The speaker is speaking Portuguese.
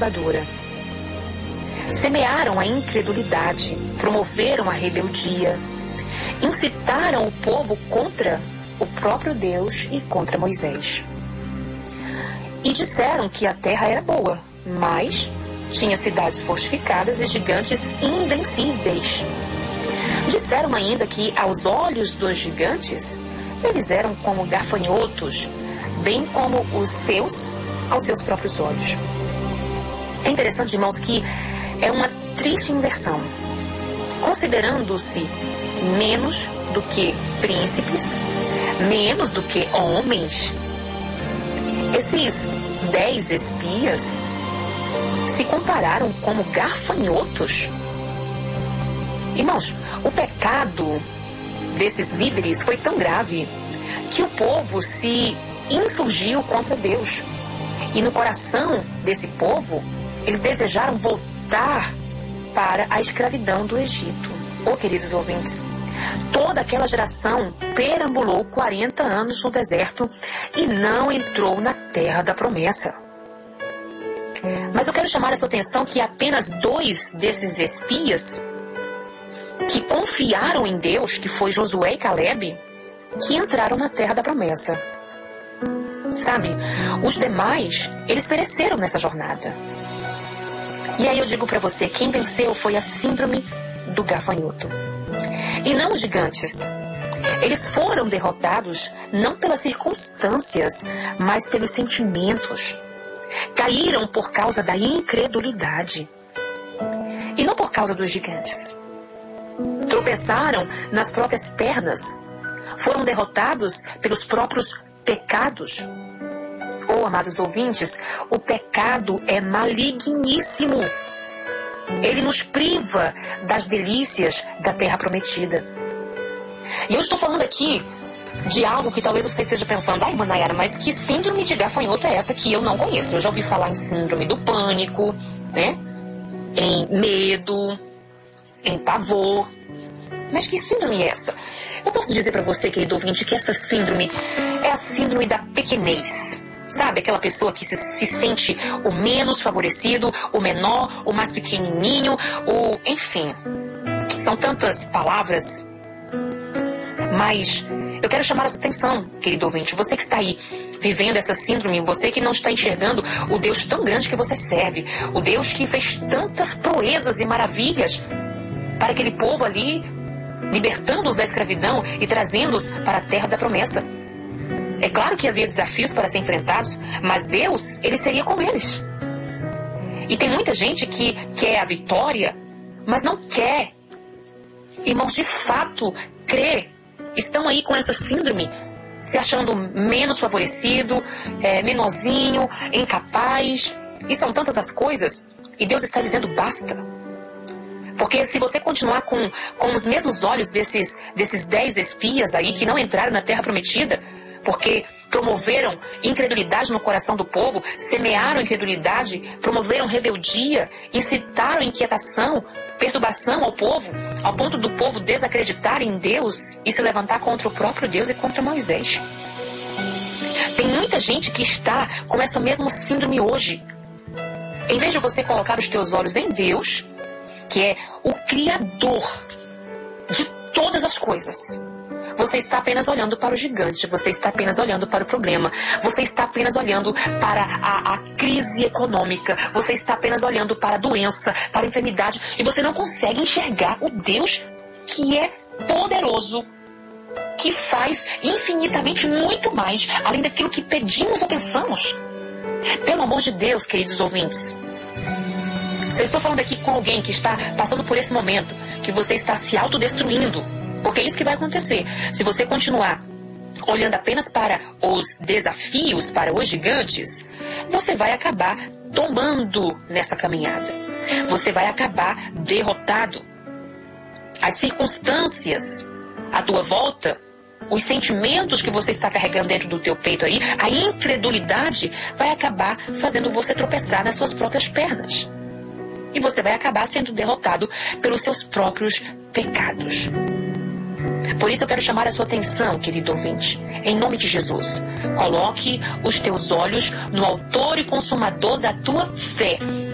perturbadora. Semearam a incredulidade, promoveram a rebeldia, incitaram o povo contra o próprio Deus e contra Moisés. E disseram que a terra era boa, mas tinha cidades fortificadas e gigantes invencíveis. Disseram ainda que, aos olhos dos gigantes, eles eram como gafanhotos, bem como os seus aos seus próprios olhos. É interessante, irmãos, que é uma triste inversão. Considerando-se menos do que príncipes, menos do que homens, esses 10 espias se compararam como gafanhotos. Irmãos, o pecado desses líderes foi tão grave que o povo se insurgiu contra Deus. E no coração desse povo, eles desejaram voltar para a escravidão do Egito. Oh, queridos ouvintes, toda aquela geração perambulou 40 anos no deserto e não entrou na terra da promessa. Mas eu quero chamar a sua atenção que apenas 2 desses espias que confiaram em Deus, que foi Josué e Caleb, que entraram na terra da promessa. Sabe, os demais, eles pereceram nessa jornada. E aí eu digo para você, quem venceu foi a síndrome do gafanhoto. E não os gigantes. Eles foram derrotados não pelas circunstâncias, mas pelos sentimentos. Caíram por causa da incredulidade. E não por causa dos gigantes. Tropeçaram nas próprias pernas. Foram derrotados pelos próprios pecados. Oh, amados ouvintes, o pecado é maligníssimo. Ele nos priva das delícias da terra prometida. E eu estou falando aqui de algo que talvez você esteja pensando, ai, Manayara, mas que síndrome de gafanhoto é essa que eu não conheço? Eu já ouvi falar em síndrome do pânico, né? Em medo, em pavor. Mas que síndrome é essa? Eu posso dizer para você, querido ouvinte, que essa síndrome é a síndrome da pequenez. Sabe, aquela pessoa que se sente o menos favorecido, o menor, o mais pequenininho, enfim. São tantas palavras. Mas eu quero chamar a sua atenção, querido ouvinte. Você que está aí vivendo essa síndrome, você que não está enxergando o Deus tão grande que você serve, o Deus que fez tantas proezas e maravilhas para aquele povo ali, libertando-os da escravidão e trazendo-os para a terra da promessa. É claro que havia desafios para ser enfrentados, mas Deus, Ele seria com eles. E tem muita gente que quer a vitória, mas não quer. Irmãos, de fato, crer. Estão aí com essa síndrome, se achando menos favorecido, menorzinho, incapaz. E são tantas as coisas. E Deus está dizendo basta. Porque se você continuar com os mesmos olhos desses 10 espias aí que não entraram na terra prometida, porque promoveram incredulidade no coração do povo, semearam incredulidade, promoveram rebeldia, incitaram inquietação, perturbação ao povo, ao ponto do povo desacreditar em Deus e se levantar contra o próprio Deus e contra Moisés. Tem muita gente que está com essa mesma síndrome hoje. Em vez de você colocar os teus olhos em Deus, que é o Criador de todas as coisas, você está apenas olhando para o gigante, você está apenas olhando para o problema, você está apenas olhando para a crise econômica, você está apenas olhando para a doença, para a enfermidade, e você não consegue enxergar o Deus que é poderoso, que faz infinitamente muito mais, além daquilo que pedimos ou pensamos. Pelo amor de Deus, queridos ouvintes, se eu estou falando aqui com alguém que está passando por esse momento, que você está se autodestruindo, porque é isso que vai acontecer. Se você continuar olhando apenas para os desafios, para os gigantes, você vai acabar tombando nessa caminhada. Você vai acabar derrotado. As circunstâncias à tua volta, os sentimentos que você está carregando dentro do teu peito aí, a incredulidade vai acabar fazendo você tropeçar nas suas próprias pernas. E você vai acabar sendo derrotado pelos seus próprios pecados. Por isso eu quero chamar a sua atenção, querido ouvinte, em nome de Jesus. Coloque os teus olhos no autor e consumador da tua fé,